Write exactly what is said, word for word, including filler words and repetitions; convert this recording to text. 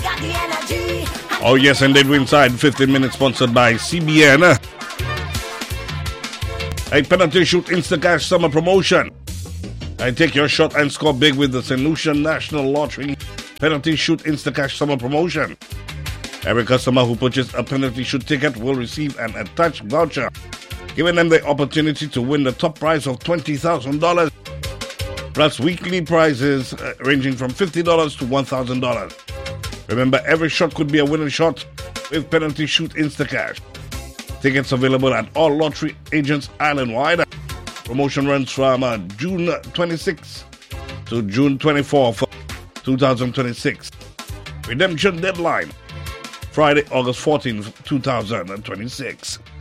Oh yes, and they've inside fifteen minutes sponsored by C B N. A penalty shoot Instacash summer promotion. I take your shot and score big with the Saint Lucia National Lottery penalty shoot Instacash summer promotion. Every customer who purchases a penalty shoot ticket will receive an attached voucher, giving them the opportunity to win the top prize of twenty thousand dollars, plus weekly prizes uh, ranging from fifty dollars to one thousand dollars. Remember, every shot could be a winning shot with penalty shoot Instacash. Tickets available at all lottery agents island-wide. Promotion runs from uh, June twenty-sixth to June twenty-fourth, twenty twenty-six. Redemption deadline, Friday, August fourteenth, twenty twenty-six.